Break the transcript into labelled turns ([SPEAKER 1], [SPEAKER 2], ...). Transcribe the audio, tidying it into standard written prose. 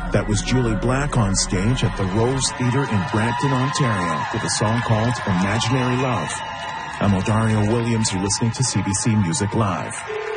[SPEAKER 1] That was Julie Black on stage at the Rose Theatre in Brampton, Ontario, with a song called Imaginary Love. I'm Odario Williams. You're listening to CBC Music Live.